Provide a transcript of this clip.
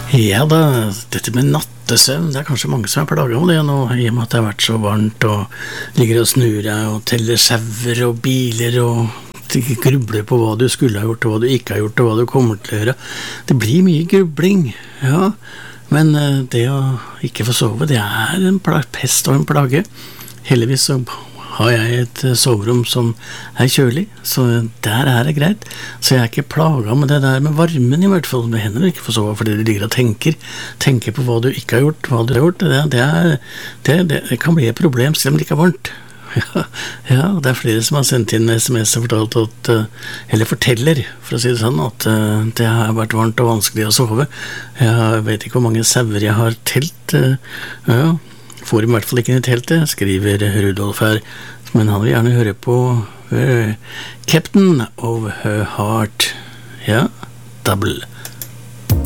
Ja da, dette med nattesøvn, det kanskje mange som plaget om det nå, i og med at det har vært så varmt, og ligger og snur deg, og teller sauer og biler, og grubler på hva du skulle ha gjort, og hva du ikke har gjort, og hva du kommer til å gjøre. Det blir mye grubling, ja, men det å ikke få sove, det en pest og en plage. Heldigvis så har jeg et soverom som kjølig, så der det greit. Så jeg ikke plaget med det der med varmen i hvert fall. Det hender ikke for sove, fordi du ligger og tenker på hva du ikke har gjort, hva du har gjort. Det kan bli et problem, selv om det ikke varmt. Ja, det flere som har sendt inn SMS og fortalt at, eller forteller, for å si det sånn, at det har vært varmt og vanskelig å sove. Jeg vet ikke hvor mange sauer jeg har telt, ja, får i hvert fall ikke inn i teltet, skriver Rudolf her, men han vil gjerne høre på Captain of Her Heart, ja, double.